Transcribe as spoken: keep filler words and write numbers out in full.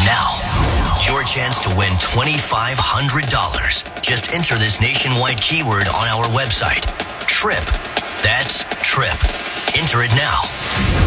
Now, your chance to win twenty-five hundred dollars. Just enter this nationwide keyword on our website. TRIP. That's TRIP. Enter it now.